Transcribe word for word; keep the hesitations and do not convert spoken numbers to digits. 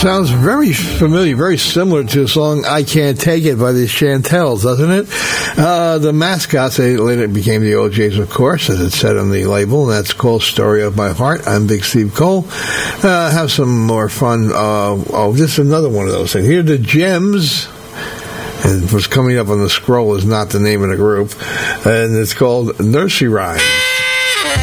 Sounds very familiar, very similar to a song "I Can't Take It" by the Chantels, doesn't it? Uh, the Mascots, they later became the O Js, of course, as it said on the label, and that's called "Story of My Heart." I'm Big Steve Cole. Uh, have some more fun. Uh, oh, just another one of those things. Here are the Gems. And what's coming up on the scroll is not the name of the group, and it's called Nursery Rhymes.